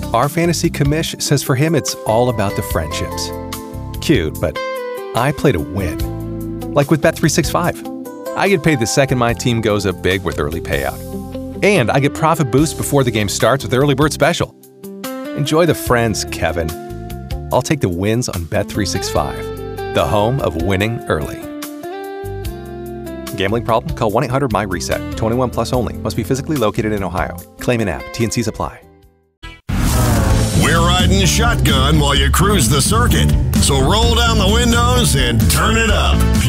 Our fantasy commish says for him it's all about the friendships. Cute, but I play to win. Like with Bet365. I get paid the second my team goes up big with early payout. And I get profit boost before the game starts with Early Bird Special. Enjoy the friends, Kevin. I'll take the wins on Bet365, the home of winning early. Gambling problem? Call 1-800-MY-RESET. 21 plus only. Must be physically located in Ohio. Claim in app. T&Cs apply. We're riding shotgun while you cruise the circuit. So roll down the windows and turn it up.